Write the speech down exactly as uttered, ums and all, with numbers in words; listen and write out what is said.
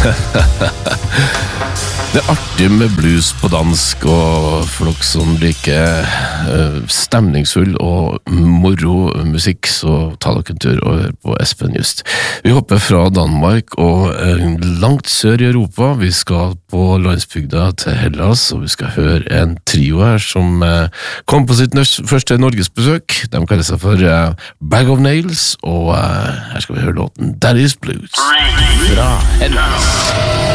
Det er artig med blues på dansk, og for dere som liker uh, stemningsfull og moro musikk, så ta dere en tur og hør på Espen Just. Vi hopper fra Danmark og uh, langt sør i Europa. Vi skal på landsbygda til Hellas, og vi skal høre en trio her som uh, kom på sitt nørs- første Norgesbesøk. De kaller seg for uh, Bag of Nails, og uh, her skal vi høre låten Daddy's Blues fra Hellas.